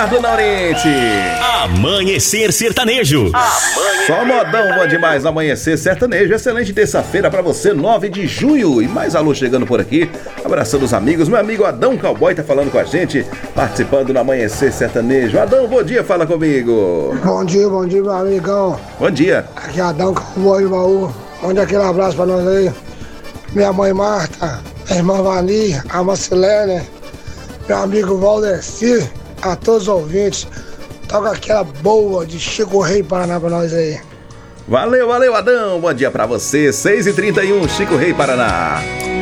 Ricardo Naurente. Amanhecer Sertanejo. Só modão bom demais, Amanhecer Sertanejo. Excelente terça-feira pra você, 9 de junho. E mais alô chegando por aqui, abraçando os amigos. Meu amigo Adão Cowboy tá falando com a gente, participando do Amanhecer Sertanejo. Adão, bom dia, fala comigo. Bom dia, meu amigão. Bom dia. Aqui é Adão Cowboy do Baú. Mande aquele abraço pra nós aí. Minha mãe Marta, minha irmã Vani, a Marcelene, meu amigo Valdeci, a todos os ouvintes. Toca aquela boa de Chico Rei Paraná pra nós aí. Valeu, Adão. Bom dia pra você, 6h31, Chico Rei Paraná.